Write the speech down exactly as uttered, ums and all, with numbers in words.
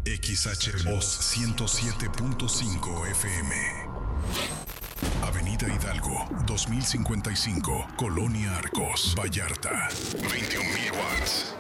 X H Voz ciento siete punto cinco F M. Avenida Hidalgo, dos mil cincuenta y cinco, Colonia Arcos, Vallarta. veintiún mil watts.